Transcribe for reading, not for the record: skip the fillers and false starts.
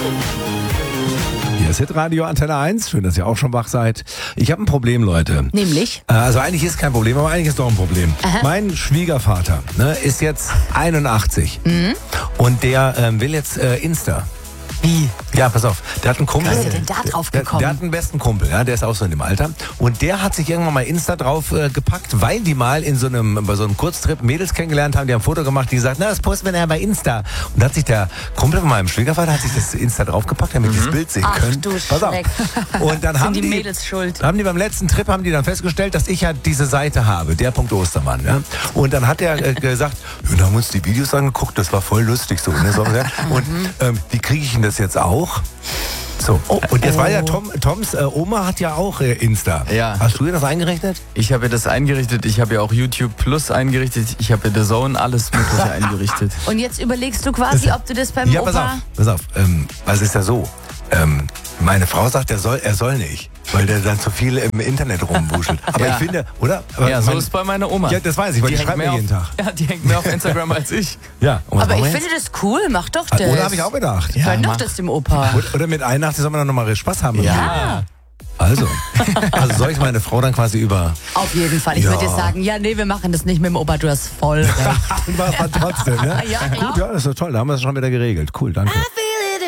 Hier ist Hitradio Antenne 1. Schön, dass ihr auch schon wach seid. Ich habe ein Problem, Leute. Nämlich? Also eigentlich ist kein Problem, aber eigentlich ist doch ein Problem. Aha. Mein Schwiegervater ist jetzt 81 und der will jetzt Insta. Wie? Ja, pass auf, der hat einen Kumpel. Wie ist er denn da drauf gekommen? Der hat einen besten Kumpel, ja, der ist auch so in dem Alter. Und der hat sich irgendwann mal Insta drauf gepackt, weil die mal bei so einem Kurztrip Mädels kennengelernt haben, die haben ein Foto gemacht, die gesagt, na, das posten wir nachher bei Insta. Und da hat sich der Kumpel von meinem Schwiegervater hat sich das Insta draufgepackt, damit die das Bild sehen können. Ach du Pass auf. Schreck. Und dann haben die Mädels schuld. Haben die beim letzten Trip beim festgestellt, dass ich ja diese Seite habe, der Punkt Ostermann. Ja? Und dann hat er gesagt, ja, da haben wir uns die Videos angeguckt, das war voll lustig so. Ne? Und wie kriege ich denn das jetzt auch? So, und jetzt war ja Toms Oma hat ja auch Insta. Ja. Hast du dir das eingerichtet? Ich habe ja das eingerichtet, ich habe ja auch YouTube Plus eingerichtet, ich habe ja The Zone, alles Mögliche eingerichtet. Und jetzt überlegst du quasi, ob du das beim Opa... Pass auf. Also ist ja so, meine Frau sagt, er soll nicht, weil der dann zu viel im Internet rumwuschelt. Aber Ja. ich finde, oder? Aber Ja, so ist bei meiner Oma. Ja, das weiß ich, weil die schreibt mir jeden Tag. Ja, die hängt mehr auf Instagram als ich. Ja. Und was Aber machen ich wir finde das cool, mach doch das. jetzt? Oder habe ich auch gedacht. Gönn doch mach. das dem Opa. Oder mit Weihnachten soll man dann nochmal Spaß haben. Ja. Also soll ich meine Frau dann quasi über... Auf jeden Fall. Ich Ja. würde dir sagen, ja, nee, wir machen das nicht mit dem Opa, du hast voll recht. Und war es dann trotzdem, ne? Ja, klar. Gut, ja, das ist doch toll, da haben wir es schon wieder geregelt. Cool, danke.